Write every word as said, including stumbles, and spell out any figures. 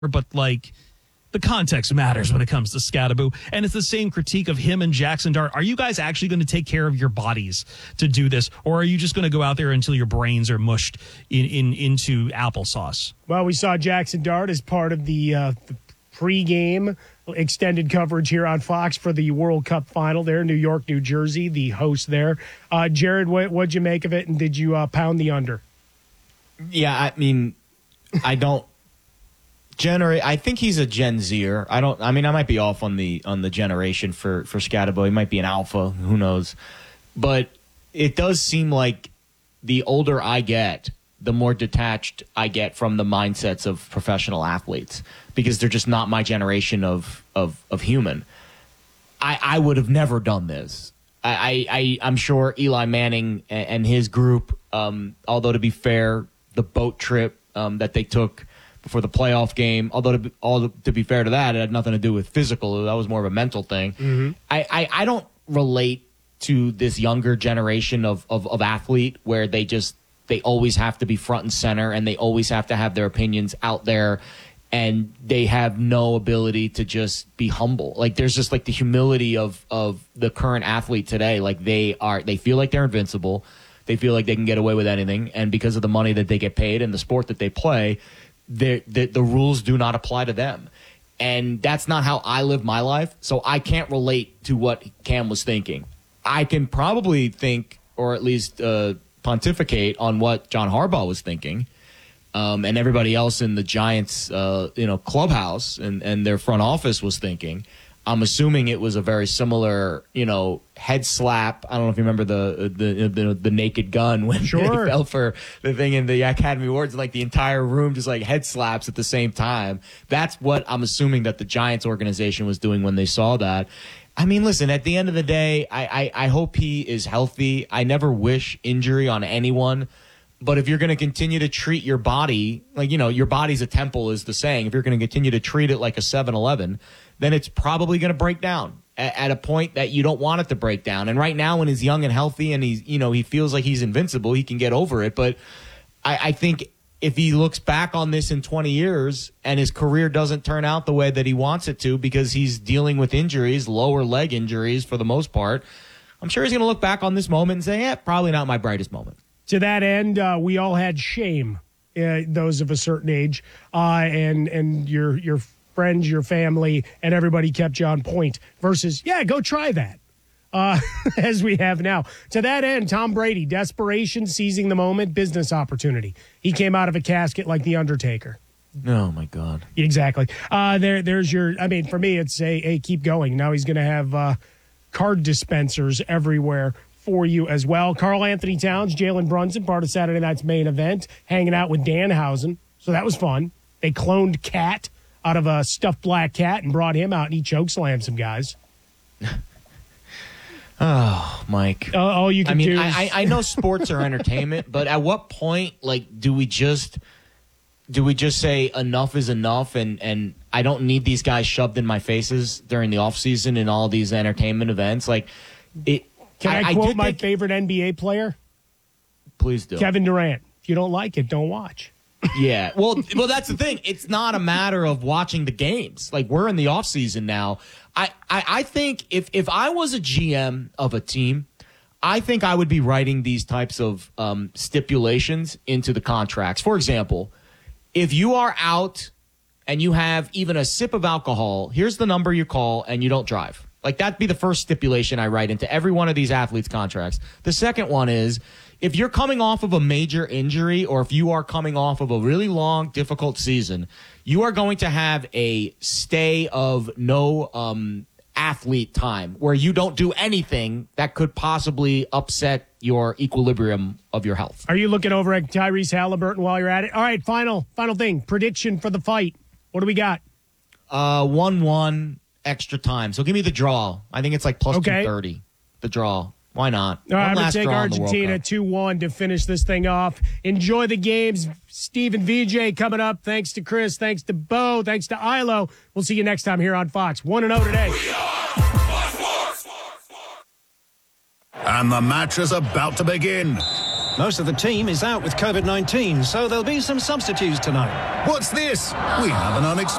but like the context matters when it comes to Scadaboo. And it's the same critique of him and Jackson Dart. Are you guys actually going to take care of your bodies to do this? Or are you just going to go out there until your brains are mushed in, in into applesauce? Well, we saw Jackson Dart as part of the, uh, the pregame extended coverage here on Fox for the World Cup final there, New York, New Jersey, the host there. Uh, Jared, what, what'd you make of it, and did you uh, pound the under? Yeah, I mean, I don't generate. I think he's a Gen Zer. I don't. I mean, I might be off on the on the generation for for Scadaboo. He might be an alpha. Who knows? But it does seem like the older I get, the more detached I get from the mindsets of professional athletes, because they're just not my generation of of of human. I I would have never done this. I I I'm sure Eli Manning and his group. Um, although to be fair, the boat trip um, that they took before the playoff game, although to be, all to be fair to that, it had nothing to do with physical. That was more of a mental thing. Mm-hmm. I, I, I don't relate to this younger generation of, of, of athlete where they just they always have to be front and center and they always have to have their opinions out there and they have no ability to just be humble. Like there's just like the humility of of the current athlete today. Like they are they feel like they're invincible. They feel like they can get away with anything, and because of the money that they get paid and the sport that they play, the, the rules do not apply to them. And that's not how I live my life, so I can't relate to what Cam was thinking. I can probably think, or at least uh, pontificate on what John Harbaugh was thinking, um, and everybody else in the Giants uh, you know, clubhouse and, and their front office was thinking. I'm assuming it was a very similar, you know, head slap. I don't know if you remember the the the, the Naked Gun when sure. they fell for the thing in the Academy Awards, and like the entire room just like head slaps at the same time. That's what I'm assuming that the Giants organization was doing when they saw that. I mean, listen, at the end of the day, I, I, I hope he is healthy. I never wish injury on anyone. But if you're going to continue to treat your body, like, you know, your body's a temple is the saying. If you're going to continue to treat it like a seven eleven, then it's probably going to break down at, at a point that you don't want it to break down. And right now when he's young and healthy and he's, you know, he feels like he's invincible, he can get over it. But I, I think if he looks back on this in twenty years and his career doesn't turn out the way that he wants it to because he's dealing with injuries, lower leg injuries for the most part, I'm sure he's going to look back on this moment and say, yeah, probably not my brightest moment. To that end, uh, we all had shame, uh, those of a certain age, uh, and and your your friends, your family, and everybody kept you on point versus, yeah, go try that, uh, as we have now. To that end, Tom Brady, desperation, seizing the moment, business opportunity. He came out of a casket like The Undertaker. Oh, my God. Exactly. Uh, there, There's your, I mean, for me, it's a, a keep going. Now he's going to have uh, card dispensers everywhere for you as well. Karl Anthony Towns, Jalen Brunson, part of Saturday night's main event, hanging out with Danhausen. So that was fun. They cloned Cat out of a stuffed black cat and brought him out, and he chokeslammed some guys. Oh, Mike. Uh, all you can I mean, do I, is... I, I know sports are entertainment, but at what point, like, do we just do we just say enough is enough, and, and I don't need these guys shoved in my faces during the offseason and all these entertainment events? Like, it. Can I, I quote I my think, favorite N B A player? Please do. Kevin Durant. If you don't like it, don't watch. Yeah. Well, well, that's the thing. It's not a matter of watching the games. Like, we're in the offseason now. I, I, I think if, if I was a G M of a team, I think I would be writing these types of um, stipulations into the contracts. For example, if you are out and you have even a sip of alcohol, here's the number you call and you don't drive. Like, that'd be the first stipulation I write into every one of these athletes' contracts. The second one is, if you're coming off of a major injury or if you are coming off of a really long, difficult season, you are going to have a stay of no um, athlete time where you don't do anything that could possibly upset your equilibrium of your health. Are you looking over at Tyrese Halliburton while you're at it? All right, final final thing. Prediction for the fight. What do we got? Uh, one one. Extra time. So give me the draw. I think it's like plus okay. two thirty. The draw. Why not? All right, I'm going to take Argentina two one to finish this thing off. Enjoy the games. Steve and V J coming up. Thanks to Chris. Thanks to Bo. Thanks to Ilo. We'll see you next time here on Fox. one and oh today. We are Fox Sports. And the match is about to begin. Most of the team is out with COVID nineteen, so there'll be some substitutes tonight. What's this? We have an unexpected